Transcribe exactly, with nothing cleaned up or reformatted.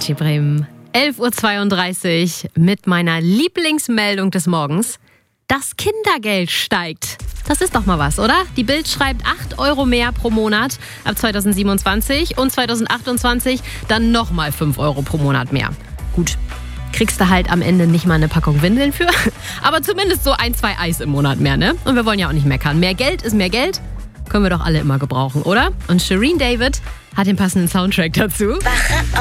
Energy Bremen. elf Uhr zweiunddreißig mit meiner Lieblingsmeldung des Morgens. Das Kindergeld steigt. Das ist doch mal was, oder? Die Bild schreibt acht Euro mehr pro Monat ab zweitausendsiebenundzwanzig und zweitausendachtundzwanzig dann nochmal fünf Euro pro Monat mehr. Gut, kriegst du halt am Ende nicht mal eine Packung Windeln für, aber zumindest so ein, zwei Eis im Monat mehr, ne? Und wir wollen ja auch nicht meckern. Mehr Geld ist mehr Geld. Können wir doch alle immer gebrauchen, oder? Und Shireen David hat den passenden Soundtrack dazu. Wache